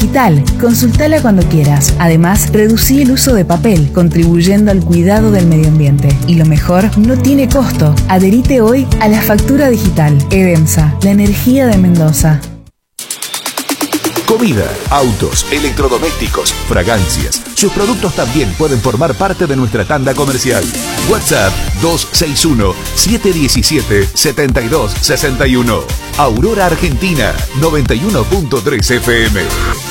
digital. Consultala cuando quieras. Además, reducí el uso de papel, contribuyendo al cuidado del medio ambiente. Y lo mejor, no tiene costo. Adherite hoy a la factura digital. Edemsa, la energía de Mendoza. Comida, autos, electrodomésticos, fragancias. Sus productos también pueden formar parte de nuestra tanda comercial. WhatsApp 261-717-7261. Aurora Argentina, 91.3 FM.